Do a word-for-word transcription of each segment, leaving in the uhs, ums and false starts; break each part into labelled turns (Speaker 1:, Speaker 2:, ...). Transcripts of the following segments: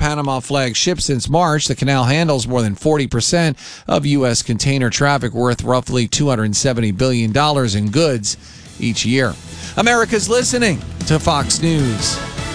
Speaker 1: Panama flag ship since March. The canal handles more than forty percent of U S container traffic, worth roughly two hundred seventy billion dollars in goods each year. America's listening to Fox News.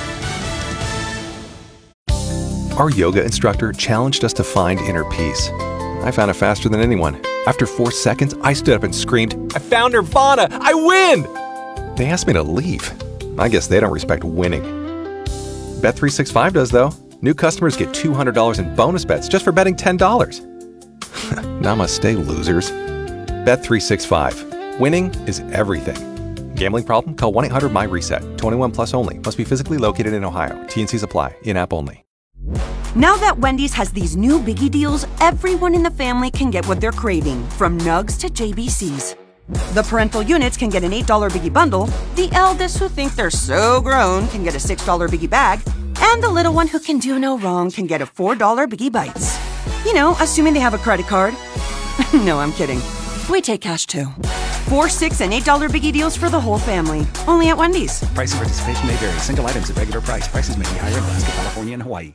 Speaker 2: Our yoga instructor challenged us to find inner peace. I found it faster than anyone. After four seconds, I stood up and screamed, "I found Nirvana! I win!" They asked me to leave. I guess they don't respect winning. Bet three sixty-five does, though. New customers get two hundred dollars in bonus bets just for betting ten dollars. Namaste, losers. Bet three sixty-five. Winning is everything. Gambling problem? Call one eight hundred my reset. twenty-one plus only. Must be physically located in Ohio. T N Cs apply. In-app only.
Speaker 3: Now that Wendy's has these new biggie deals, everyone in the family can get what they're craving, from nugs to J B Cs. The parental units can get an eight dollar biggie bundle, the eldest who think they're so grown can get a six dollar biggie bag, and the little one who can do no wrong can get a four dollar biggie bites. You know, assuming they have a credit card. No, I'm kidding. We take cash too. Four, six, and eight dollar biggie deals for the whole family. Only at Wendy's.
Speaker 4: Price and participation may vary. Single items at regular price. Prices may be higher in Alaska, California, and Hawaii.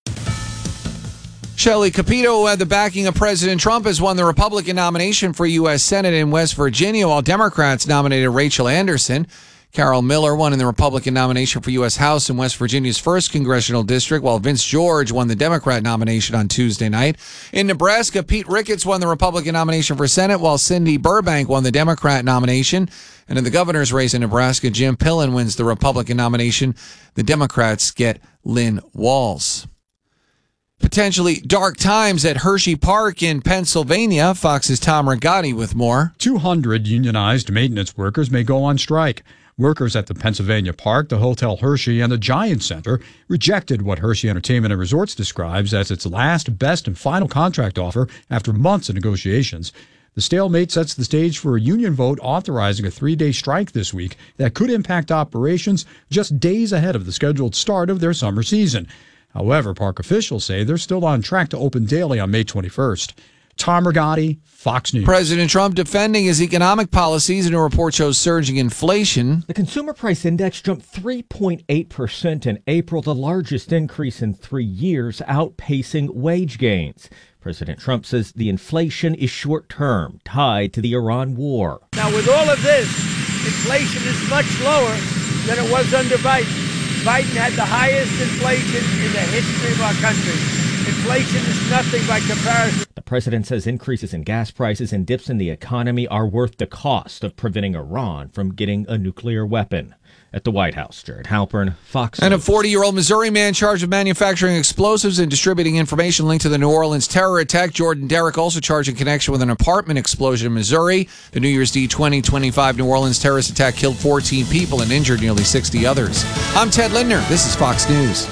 Speaker 1: Shelley Capito, who had the backing of President Trump, has won the Republican nomination for U S Senate in West Virginia, while Democrats nominated Rachel Anderson. Carol Miller won in the Republican nomination for U S House in West Virginia's first congressional district, while Vince George won the Democrat nomination on Tuesday night. In Nebraska, Pete Ricketts won the Republican nomination for Senate, while Cindy Burbank won the Democrat nomination. And in the governor's race in Nebraska, Jim Pillen wins the Republican nomination. The Democrats get Lynn Walls. Potentially dark times at Hershey Park in Pennsylvania. Fox's Tom Rigotti with more.
Speaker 5: two hundred unionized maintenance workers may go on strike. Workers at the Pennsylvania Park, the Hotel Hershey, and the Giant Center rejected what Hershey Entertainment and Resorts describes as its last, best, and final contract offer after months of negotiations. The stalemate sets the stage for a union vote authorizing a three-day strike this week that could impact operations just days ahead of the scheduled start of their summer season. However, park officials say they're still on track to open daily on May twenty-first. Tom Rigotti, Fox News.
Speaker 1: President Trump defending his economic policies in a report shows surging inflation.
Speaker 6: The consumer price index jumped three point eight percent in April, the largest increase in three years, outpacing wage gains. President Trump says the inflation is short-term, tied to the Iran war.
Speaker 7: Now, with all of this, inflation is much lower than it was under Biden. Biden had the highest inflation in the history of our country. Inflation is nothing by comparison.
Speaker 6: The president says increases in gas prices and dips in the economy are worth the cost of preventing Iran from getting a nuclear weapon. At the White House, Jared Halpern, Fox News.
Speaker 1: And a forty-year-old Missouri man charged with manufacturing explosives and distributing information linked to the New Orleans terror attack. Jordan Derrick also charged in connection with an apartment explosion in Missouri. The New Year's Eve twenty twenty-five New Orleans terrorist attack killed fourteen people and injured nearly sixty others. I'm Ted Lindner. This is Fox News.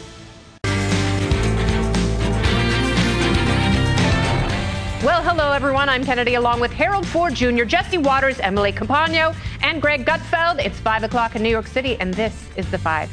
Speaker 8: Well, hello, everyone. I'm Kennedy, along with Harold Ford Junior, Jesse Waters, Emily Campagno, and Greg Gutfeld. It's five o'clock in New York City, and this is The Five.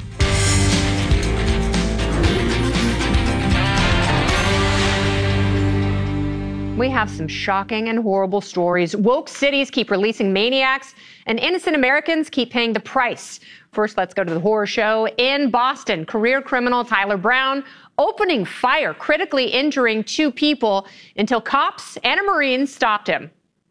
Speaker 8: We have some shocking and horrible stories. Woke cities keep releasing maniacs, and innocent Americans keep paying the price. First, let's go to the horror show. In Boston, career criminal Tyler Brown opening fire, critically injuring two people until cops and a Marine stopped him.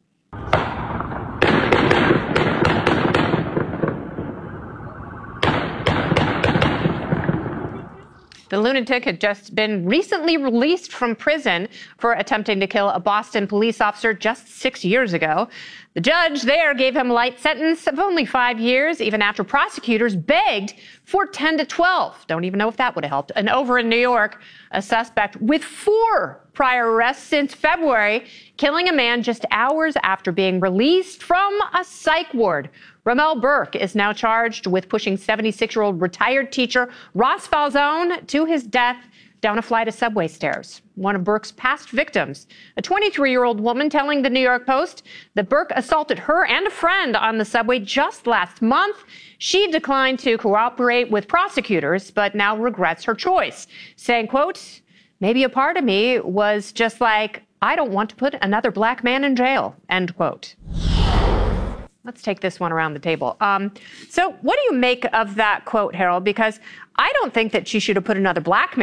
Speaker 8: The lunatic had just been recently released from prison for attempting to kill a Boston police officer just six years ago. The judge there gave him a light sentence of only five years, even after prosecutors begged for ten to twelve. Don't even know if that would have helped. And over in New York, a suspect with four prior arrests since February, killing a man just hours after being released from a psych ward. Ramel Burke is now charged with pushing seventy-six-year-old retired teacher Ross Falzone to his death down a flight of subway stairs. One of Burke's past victims, a twenty-three-year-old woman, telling the New York Post that Burke assaulted her and a friend on the subway just last month. She declined to cooperate with prosecutors, but now regrets her choice, saying, quote, "Maybe a part of me was just like, I don't want to put another black man in jail," end quote. Let's take this one around the table. Um, so what do you make of that quote, Harold? Because I don't think that she should have put another black man